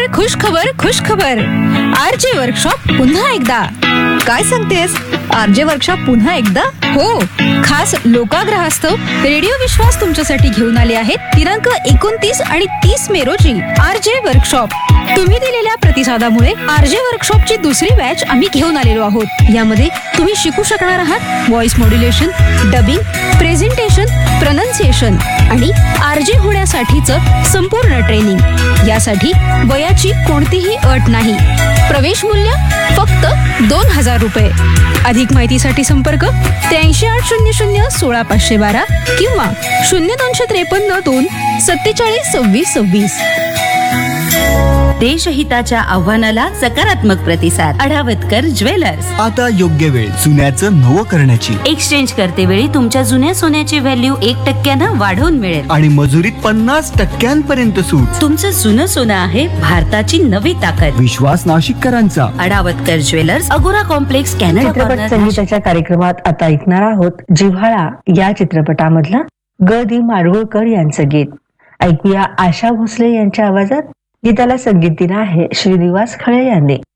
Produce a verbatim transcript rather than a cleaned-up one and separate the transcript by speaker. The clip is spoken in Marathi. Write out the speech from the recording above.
Speaker 1: खुश खबर खुश खबर आरजे वर्कशॉप पुन्हा एकदा.
Speaker 2: काय सांगतेस? आरजे वर्कशॉप पुन्हा एकदा?
Speaker 1: हो, खास लोकाग्रहास्तव रेडिओ विश्वास तुमच्यासाठी घेऊन आले आहेत. दिनांक एकोणतीस आणि तीस मे रोजी आरजे वर्कशॉप. तुम्ही दिलेल्या प्रतिसादामुळे आरजे वर्कशॉपची दुसरी बॅच आम्ही घेऊन आलेलो आहोत. यामध्ये तुम्ही शिकू शकणार आहात voice modulation, dubbing, presentation, pronunciation आणि आरजे होण्यासाठीचं संपूर्ण ट्रेनिंग. यासाठी वयाची कोणतीही अट नाही. प्रवेश मूल्य फक्त दोन हजार रुपये. अधिक माहितीसाठी संपर्क त्र्याऐंशी आठ शून्य शून्य सोळा पाचशे बारा किंवा शून्य दोनशे त्रेपन्न दोन सत्तेचाळीस सव्वीस सव्वीस.
Speaker 3: देशहिताच्या आव्हानाला सकारात्मक प्रतिसाद. अढावतकर ज्वेलर्स.
Speaker 4: आता योग्य वेळ जुन्याचं नवं करण्याची.
Speaker 3: एक्सचेंज करते वेळी तुमच्या जुन्या सोन्याची व्हॅल्यू एक टक्क्यानं वाढवून मिळेल
Speaker 4: आणि मजुरीत पन्नास टक्क्यांपर्यंत सूट.
Speaker 3: तुमचं जुनं सोनं आहे भारताची नवी ताकद.
Speaker 4: विश्वास नाशिककरांचा.
Speaker 3: अढावतकर ज्वेलर्स, अगोरा कॉम्प्लेक्स, कॅनडा
Speaker 5: चित्रपट
Speaker 3: कॉर्नर.
Speaker 5: संगीताच्या कार्यक्रमात आता ऐकणार आहोत जिव्हाळा या चित्रपटामधला ग दी माडगुळकर यांचं गीत. ऐकूया आशा भोसले यांच्या आवाजात. गीताला संगीत दिलं आहे श्रीनिवास खळे यांनी.